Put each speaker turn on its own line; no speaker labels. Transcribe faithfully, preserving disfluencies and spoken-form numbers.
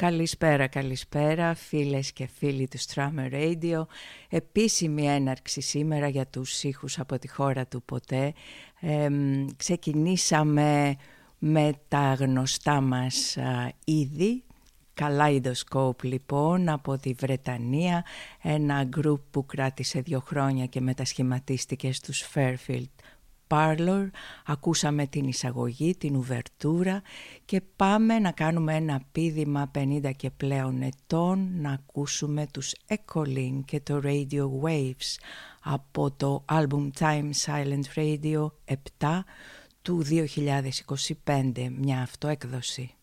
Καλησπέρα, καλησπέρα φίλες και φίλοι του Strammer Radio. Επίσημη έναρξη σήμερα για τους ήχους από τη χώρα του ποτέ. Ε, ξεκινήσαμε με τα γνωστά μας α, είδη. Kaleidoscope λοιπόν από τη Βρετανία, ένα γκρουπ που κράτησε δύο χρόνια και μετασχηματίστηκε στους Fairfield Parlour. Ακούσαμε την εισαγωγή, την ουβερτούρα και πάμε να κάνουμε ένα πήδημα πενήντα και πλέον ετών, να ακούσουμε τους Echoling και το Radio Waves από το album Time Silent Radio επτά του δύο χιλιάδες είκοσι πέντε, μια αυτοέκδοση.